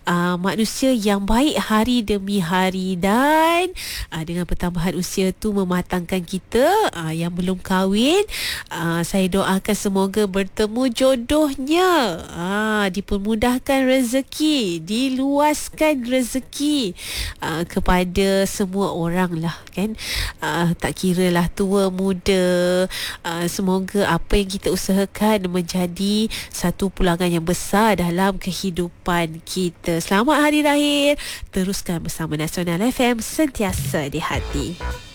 manusia yang baik hari demi hari, dan dengan pertambahan usia tu mematangkan kita yang belum kahwin. Saya doakan semoga bertemu jodohnya, dipermudahkan rezeki, diluaskan rezeki kepada semua orang lah kan. Tak kira lah tua muda, semoga apa yang kita usahakan menjadi satu pulangan yang besar dalam kehidupan kita. Selamat Hari Raya. Teruskan bersama Nasional FM, sentiasa di hati.